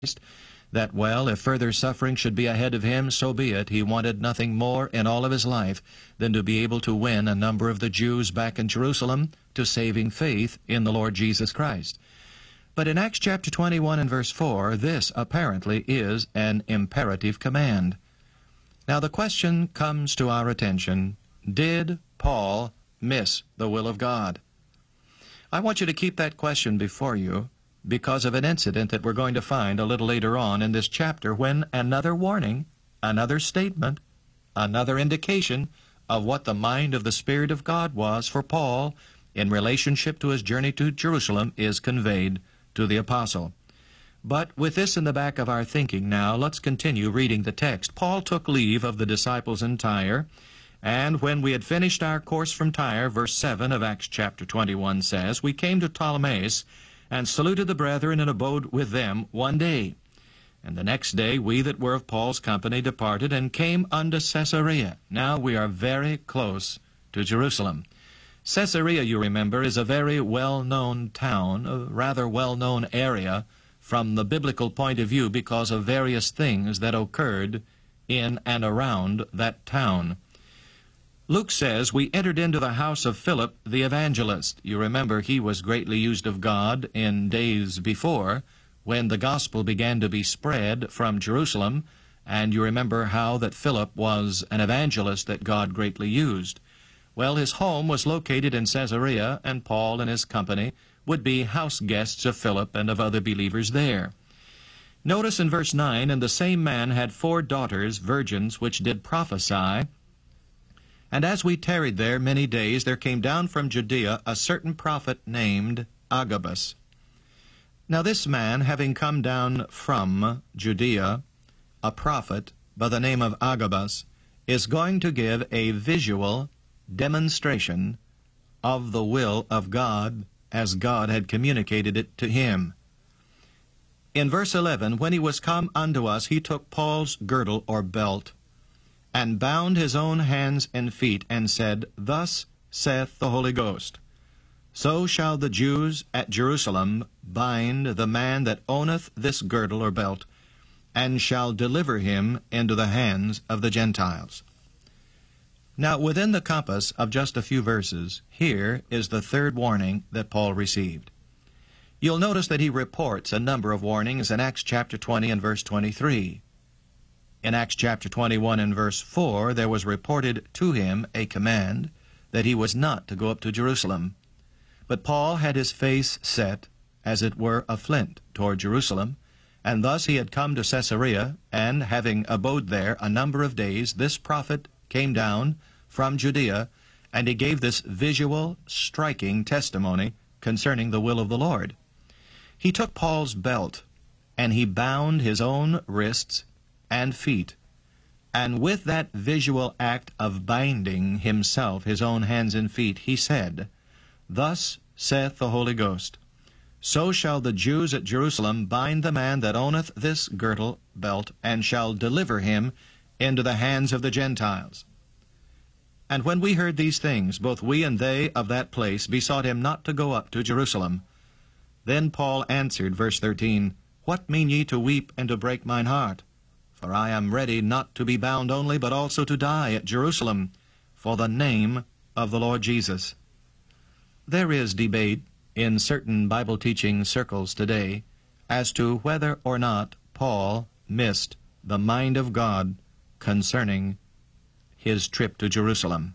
that, well, if further suffering should be ahead of him, so be it. He wanted nothing more in all of his life than to be able to win a number of the Jews back in Jerusalem to saving faith in the Lord Jesus Christ. But in Acts chapter 21 and verse 4, this apparently is an imperative command. Now the question comes to our attention, did Paul miss the will of God? I want you to keep that question before you because of an incident that we're going to find a little later on in this chapter when another warning, another statement, another indication of what the mind of the Spirit of God was for Paul in relationship to his journey to Jerusalem is conveyed to the apostle. But with this in the back of our thinking now, let's continue reading the text. Paul took leave of the disciples in Tyre, and when we had finished our course from Tyre, verse 7 of Acts chapter 21 says, we came to Ptolemais, and saluted the brethren, and abode with them one day. And the next day we that were of Paul's company departed, and came unto Caesarea. Now we are very close to Jerusalem. Caesarea, you remember, is a very well-known town, a rather well-known area from the biblical point of view because of various things that occurred in and around that town. Luke says, we entered into the house of Philip the evangelist. You remember he was greatly used of God in days before when the gospel began to be spread from Jerusalem, and you remember how that Philip was an evangelist that God greatly used. Well, his home was located in Caesarea, and Paul and his company would be house guests of Philip and of other believers there. Notice in verse 9, and the same man had 4 daughters, virgins, which did prophesy. And as we tarried there many days, there came down from Judea a certain prophet named Agabus. Now this man, having come down from Judea, a prophet by the name of Agabus, is going to give a visual demonstration of the will of God as God had communicated it to him. In verse 11, when he was come unto us, he took Paul's girdle or belt, and bound his own hands and feet, and said, Thus saith the Holy Ghost, So shall the Jews at Jerusalem bind the man that owneth this girdle or belt, and shall deliver him into the hands of the Gentiles. Now, within the compass of just a few verses, here is the third warning that Paul received. You'll notice that he reports a number of warnings in Acts chapter 20 and verse 23. In Acts chapter 21 and verse 4, there was reported to him a command that he was not to go up to Jerusalem. But Paul had his face set, as it were, a flint toward Jerusalem, and thus he had come to Caesarea, and having abode there a number of days, this prophet came down from Judea, and he gave this visual, striking testimony concerning the will of the Lord. He took Paul's belt, and he bound his own wrists and feet, and with that visual act of binding himself, his own hands and feet, he said, Thus saith the Holy Ghost, So shall the Jews at Jerusalem bind the man that owneth this girdle belt, and shall deliver him into the hands of the Gentiles. And when we heard these things, both we and they of that place besought him not to go up to Jerusalem. Then Paul answered, verse 13, What mean ye to weep and to break mine heart? For I am ready not to be bound only, but also to die at Jerusalem, for the name of the Lord Jesus. There is debate in certain Bible-teaching circles today as to whether or not Paul missed the mind of God concerning his trip to Jerusalem.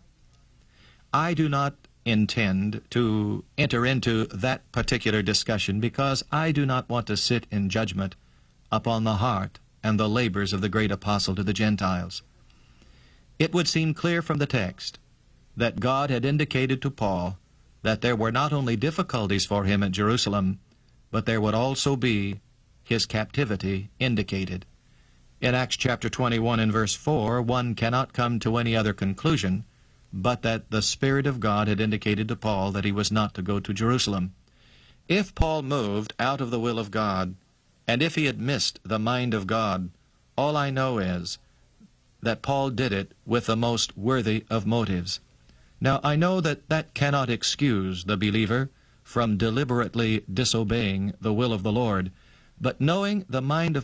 I do not intend to enter into that particular discussion because I do not want to sit in judgment upon the heart and the labors of the great apostle to the Gentiles. It would seem clear from the text that God had indicated to Paul that there were not only difficulties for him at Jerusalem, but there would also be his captivity indicated. In Acts chapter 21 and verse 4, one cannot come to any other conclusion but that the Spirit of God had indicated to Paul that he was not to go to Jerusalem. If Paul moved out of the will of God, and if he had missed the mind of God, all I know is that Paul did it with the most worthy of motives. Now, I know that that cannot excuse the believer from deliberately disobeying the will of the Lord, but knowing the mind of